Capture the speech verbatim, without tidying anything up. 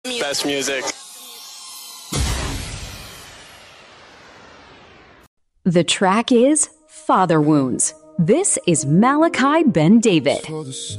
Best music. The track is Father Wounds. This is Malachi Ben David.